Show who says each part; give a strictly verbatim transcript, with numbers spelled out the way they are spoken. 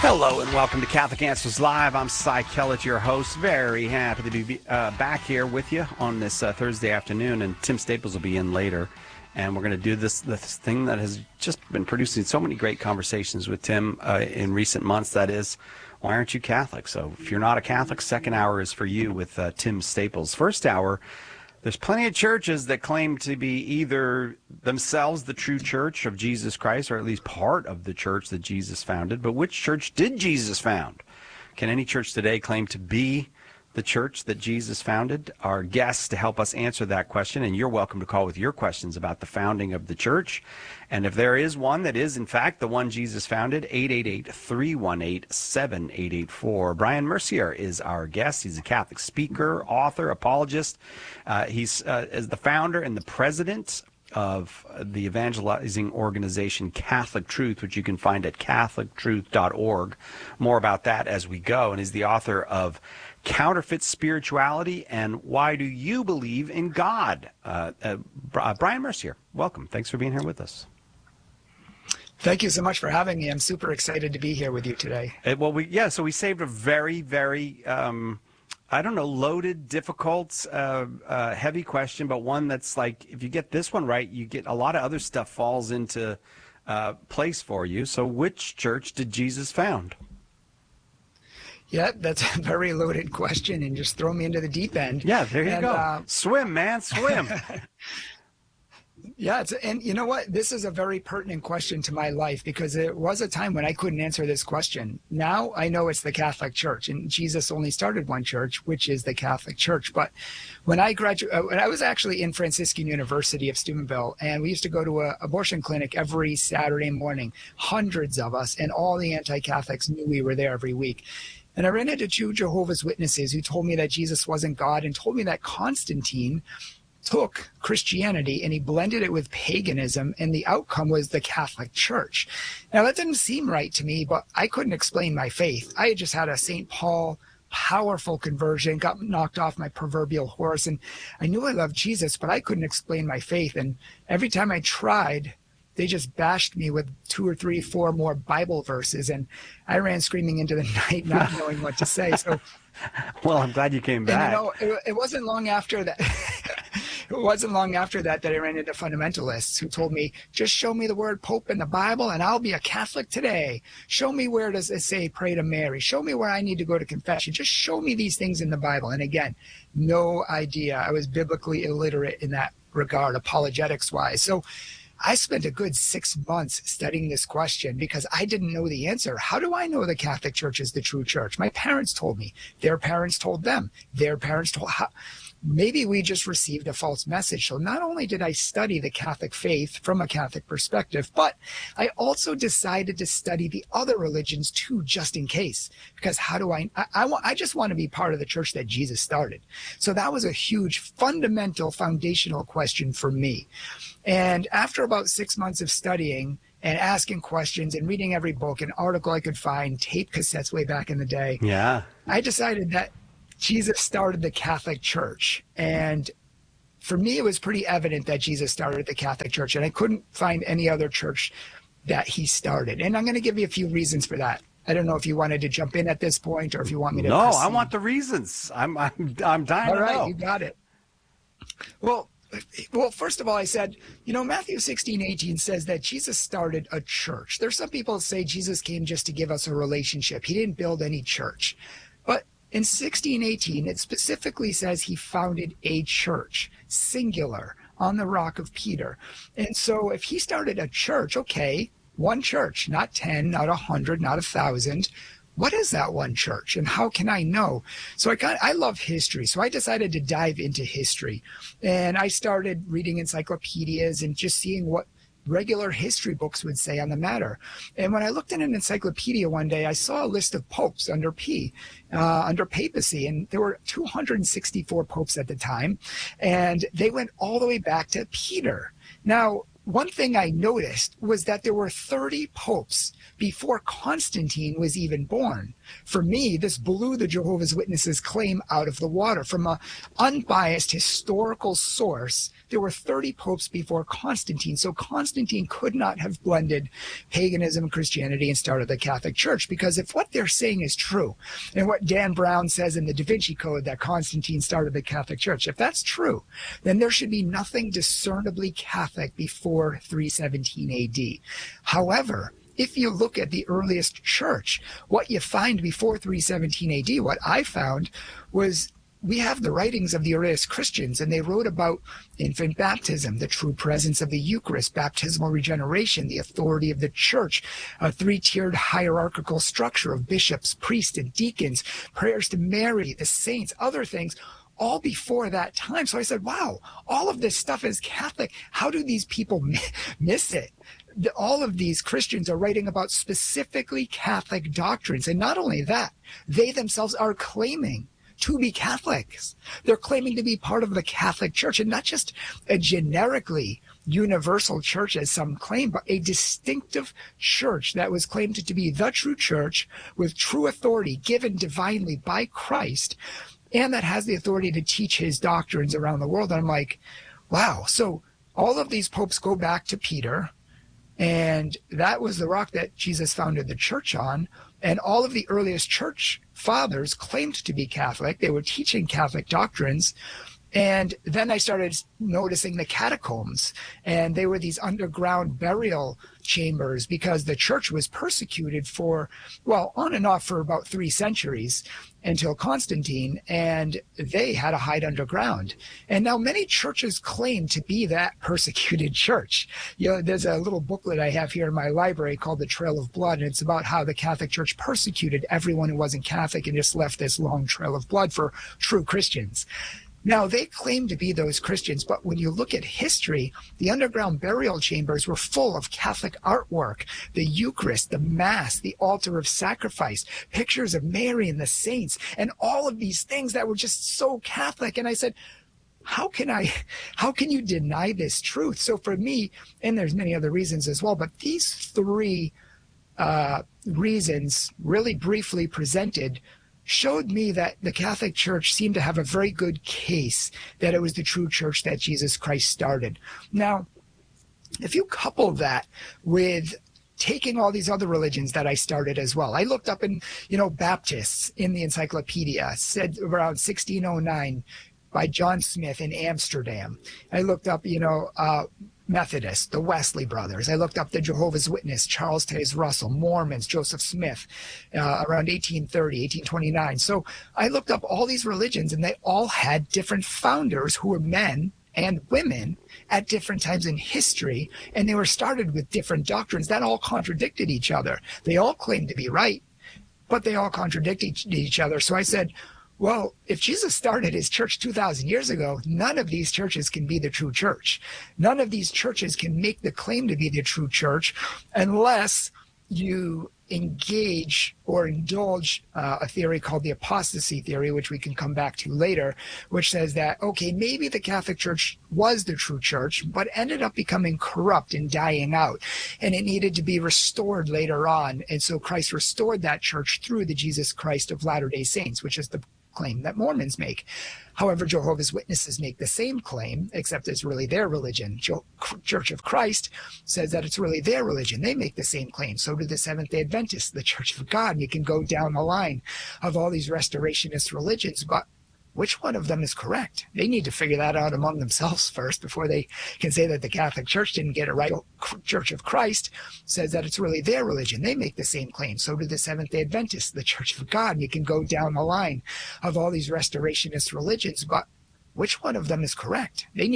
Speaker 1: Hello and welcome to Catholic Answers Live. I'm Cy Kellett, your host. Very happy to be uh, back here with you on this uh, Thursday afternoon, and Tim Staples will be in later. And we're going to do this this thing that has just been producing so many great conversations with Tim uh, in recent months. That is, why aren't you Catholic? So if you're not a Catholic, second hour is for you with uh, Tim Staples. First hour, there's plenty of churches that claim to be either themselves the true church of Jesus Christ, or at least part of the church that Jesus founded. But which church did Jesus found? Can any church today claim to be the church that Jesus founded? Our guests to help us answer that question, and you're welcome to call with your questions about the founding of the church. And if there is one that is, in fact, the one Jesus founded, eight eight eight, three one eight, seven eight eight four. Brian Mercier is our guest. He's a Catholic speaker, author, apologist. Uh, he's uh, is the founder and the president of the evangelizing organization Catholic Truth, which you can find at catholic truth dot org. More about that as we go. And he's the author of Counterfeit Spirituality and Why Do You Believe in God? Uh, uh, Brian Mercier, welcome. Thanks for being here with us.
Speaker 2: Thank you so much for having me. I'm super excited to be here with you today.
Speaker 1: Uh, well, we yeah, so we saved a very, very, um, I don't know, loaded, difficult, uh, uh, heavy question, but one that's like, if you get this one right, you get a lot of other stuff falls into uh, place for you. So which church did Jesus found?
Speaker 2: Yeah, that's a very loaded question, and just throw me into the deep end.
Speaker 1: Yeah, there you
Speaker 2: and,
Speaker 1: go.
Speaker 2: Uh,
Speaker 1: swim, man, swim.
Speaker 2: Yeah, it's, and you know what? This is a very pertinent question to my life, because it was a time when I couldn't answer this question. Now I know it's the Catholic Church, and Jesus only started one church, which is the Catholic Church. But when I graduated, when I was actually in Franciscan University of Steubenville, and we used to go to an abortion clinic every Saturday morning, hundreds of us, and all the anti-Catholics knew we were there every week. And I ran into two Jehovah's Witnesses who told me that Jesus wasn't God, and told me that Constantine took Christianity and he blended it with paganism, and the outcome was the Catholic Church. Now, that didn't seem right to me, but I couldn't explain my faith. I had just had a Saint Paul powerful conversion, got knocked off my proverbial horse, and I knew I loved Jesus, but I couldn't explain my faith. And every time I tried, they just bashed me with two or three, four more Bible verses, and I ran screaming into the night, not knowing what to say. So,
Speaker 1: well, I'm glad you came back.
Speaker 2: And, you know, it, it wasn't long after that. It wasn't long after that that I ran into fundamentalists who told me, just show me the word Pope in the Bible and I'll be a Catholic today. Show me where does it say pray to Mary. Show me where I need to go to confession. Just show me these things in the Bible. And again, no idea. I was biblically illiterate in that regard, apologetics wise. So I spent a good six months studying this question because I didn't know the answer. How do I know the Catholic Church is the true church? My parents told me. Their parents told them. Their parents told how. Maybe we just received a false message. So not only did I study the Catholic faith from a Catholic perspective, but I also decided to study the other religions too, just in case. Because how do I, I, I, want, I just want to be part of the church that Jesus started. So that was a huge, fundamental, foundational question for me. And after about six months of studying and asking questions and reading every book and article I could find, tape cassettes way back in the day,
Speaker 1: yeah,
Speaker 2: I decided that Jesus started the Catholic Church. And for me, it was pretty evident that Jesus started the Catholic Church, and I couldn't find any other church that he started. And I'm going to give you a few reasons for that. I don't know if you wanted to jump in at this point or if you want me to
Speaker 1: No,
Speaker 2: proceed.
Speaker 1: I want the reasons. I'm I'm I'm dying
Speaker 2: all
Speaker 1: to
Speaker 2: right,
Speaker 1: know.
Speaker 2: You got it. Well, well, first of all, I said, you know, Matthew sixteen eighteen says that Jesus started a church. There's some people that say Jesus came just to give us a relationship. He didn't build any church. But in sixteen eighteen, it specifically says he founded a church, singular, on the rock of Peter. And so if he started a church, okay, one church, not ten, not a hundred, not a thousand. What is that one church, and how can I know? So I got, I love history, so I decided to dive into history. And I started reading encyclopedias and just seeing what regular history books would say on the matter. And when I looked in an encyclopedia one day, I saw a list of popes under P, uh, under papacy, and there were two hundred sixty-four popes at the time, and they went all the way back to Peter. Now, one thing I noticed was that there were thirty popes before Constantine was even born. For me, this blew the Jehovah's Witnesses claim out of the water. From an unbiased historical source, there were thirty popes before Constantine. So Constantine could not have blended paganism and Christianity and started the Catholic Church, because if what they're saying is true, and what Dan Brown says in the Da Vinci Code that Constantine started the Catholic Church, if that's true, then there should be nothing discernibly Catholic before three seventeen A D. However, if you look at the earliest church, what you find before three seventeen A D, what I found was we have the writings of the earliest Christians, and they wrote about infant baptism, the true presence of the Eucharist, baptismal regeneration, the authority of the church, a three-tiered hierarchical structure of bishops, priests, and deacons, prayers to Mary, the saints, other things, all before that time. So I said, wow, all of this stuff is Catholic. How do these people miss it? All of these Christians are writing about specifically Catholic doctrines. And not only that, they themselves are claiming to be Catholics. They're claiming to be part of the Catholic Church, and not just a generically universal church as some claim, but a distinctive church that was claimed to be the true church with true authority given divinely by Christ, and that has the authority to teach his doctrines around the world. And I'm like, wow. So all of these popes go back to Peter, and that was the rock that Jesus founded the church on. And all of the earliest church fathers claimed to be Catholic. They were teaching Catholic doctrines. And then I started noticing the catacombs, and they were these underground burial chambers because the church was persecuted for, well, on and off for about three centuries until Constantine, and they had to hide underground. And now many churches claim to be that persecuted church. You know, there's a little booklet I have here in my library called The Trail of Blood, and it's about how the Catholic Church persecuted everyone who wasn't Catholic and just left this long trail of blood for true Christians. Now, they claim to be those Christians, but when you look at history, the underground burial chambers were full of Catholic artwork, the Eucharist, the Mass, the altar of sacrifice, pictures of Mary and the saints, and all of these things that were just so Catholic. And I said, how can I, how can you deny this truth? So for me, and there's many other reasons as well, but these three uh, reasons really briefly presented showed me that the Catholic Church seemed to have a very good case that it was the true church that Jesus Christ started. Now, if you couple that with taking all these other religions that I started as well, I looked up in, you know, Baptists in the encyclopedia, said around sixteen oh nine by John Smith in Amsterdam. I looked up, you know, uh, Methodists, the Wesley brothers. I looked up the Jehovah's Witness, Charles Taze Russell, Mormons, Joseph Smith, uh, around eighteen thirty, eighteen twenty-nine. So I looked up all these religions, and they all had different founders who were men and women at different times in history, and they were started with different doctrines that all contradicted each other. They all claimed to be right, but they all contradicted each other. So I said, well, if Jesus started his church two thousand years ago, none of these churches can be the true church. None of these churches can make the claim to be the true church unless you engage or indulge uh, a theory called the apostasy theory, which we can come back to later, which says that, okay, maybe the Catholic Church was the true church, but ended up becoming corrupt and dying out, and it needed to be restored later on. And so Christ restored that church through the Jesus Christ of Latter-day Saints, which is the claim that Mormons make. However, Jehovah's Witnesses make the same claim, except it's really their religion. Church of Christ says that it's really their religion. They make the same claim. So do the Seventh-day Adventists, the Church of God. You can go down the line of all these restorationist religions, but which one of them is correct? They need to figure that out among themselves first before they can say that the Catholic Church didn't get it right. Church of Christ says that it's really their religion. They make the same claim. So do the Seventh-day Adventists, the Church of God. You can go down the line of all these restorationist religions, but which one of them is correct? They need